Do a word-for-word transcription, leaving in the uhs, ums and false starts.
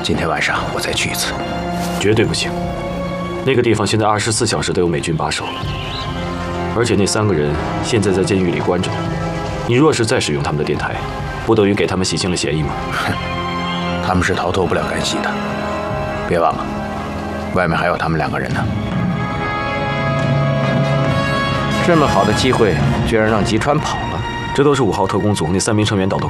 今天晚上我再去一次。 绝对不行，那个地方现在二十四小时都有美军把守，而且那三个人现在在监狱里关着。你若是再使用他们的电台，不等于给他们洗清了嫌疑吗？ 哼，他们是逃脱不了干系的。别忘了，外面还有他们两个人呢。这么好的机会，居然让吉川跑了。 这都是五号特工组那三名成员捣的。